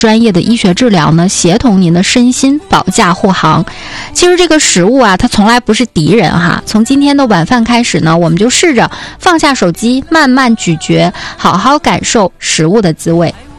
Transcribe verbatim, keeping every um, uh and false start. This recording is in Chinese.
专业的医学治疗呢，协同您的身心保驾护航。其实这个食物啊，它从来不是敌人哈。从今天的晚饭开始呢，我们就试着放下手机，慢慢咀嚼，好好感受食物的滋味。